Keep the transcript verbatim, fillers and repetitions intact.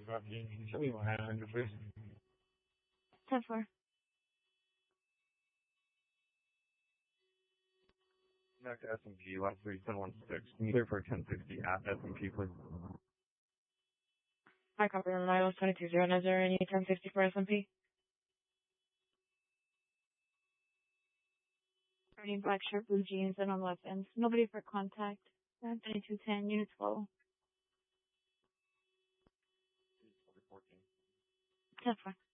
Show me my hand, please. ten four. Back to S and P, last three, seven one six. Can you clear for ten sixty at S and P, please? Hi, copy on Miles twenty-two zero nine zero. Any ten fifty for S and P? Any black shirt, blue jeans, and on weapons. Nobody for contact. twenty-two ten, units full. ten four.